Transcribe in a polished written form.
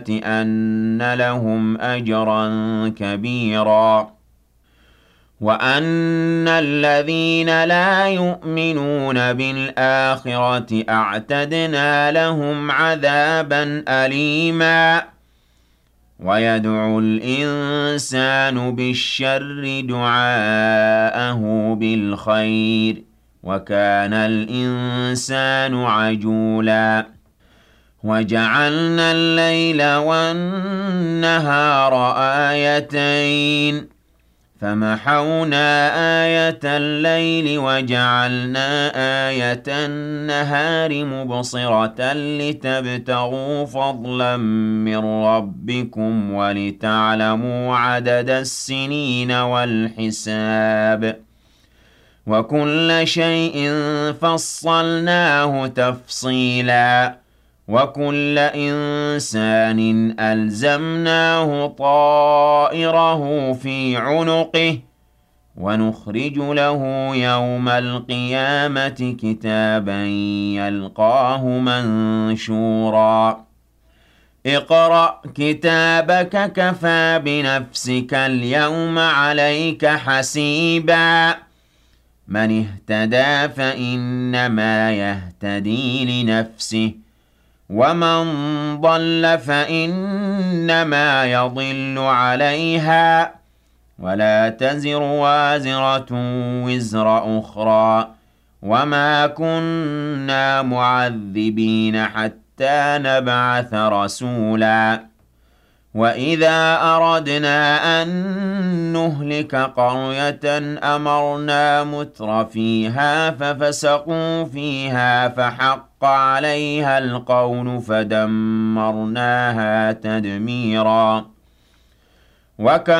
أَنَّ لَهُمْ أَجْرًا كَبِيرًا وَأَنَّ الَّذِينَ لَا يُؤْمِنُونَ بِالْآخِرَةِ أَعْتَدْنَا لَهُمْ عَذَابًا أَلِيمًا وَيَدْعُ الْإِنسَانُ بِالشَّرِّ دُعَاءَهُ بِالْخَيْرِ وَكَانَ الْإِنسَانُ عَجُولًا وَجَعَلْنَا اللَّيْلَ وَالنَّهَارَ آيَتَيْنِ فَمَحَوْنَا آيَةَ اللَّيْلِ وَجَعَلْنَا آيَةَ النَّهَارِ مُبْصِرَةً لِتَبْتَغُوا فَضْلًا مِّن رَّبِّكُمْ وَلِتَعْلَمُوا عَدَدَ السِّنِينَ وَالْحِسَابَ وَكُلَّ شَيْءٍ فَصَّلْنَاهُ تَفْصِيلًا وَكُلَّ إِنسَانٍ أَلْزَمْنَاهُ طَائِرَهُ فِي عُنُقِهِ وَنُخْرِجُ لَهُ يَوْمَ الْقِيَامَةِ كِتَابًا يَلْقَاهُ مَنشُورًا اقْرَأْ كِتَابَكَ كَفَىٰ بِنَفْسِكَ الْيَوْمَ عَلَيْكَ حَسِيبًا مَّنِ اهْتَدَىٰ فَإِنَّمَا يَهْتَدِي لِنَفْسِهِ وَمَن ضَلَّ فَإِنَّمَا يَضِلُّ عَلَيْهَا وَلَا تَزِرُ وَازِرَةٌ وِزْرَ أُخْرَىٰ وَمَا كُنَّا مُعَذِّبِينَ حَتَّىٰ نَبْعَثَ رَسُولًا وَإِذَا أَرَدْنَا أَن نُّهْلِكَ قَرْيَةً أَمَرْنَا مُتْرَفِيهَا فَفَسَقُوا فِيهَا فَحَقَّ عَلَيْهَا الْقَوْلُ فَدَمَّرْنَاهَا تَدْمِيرًا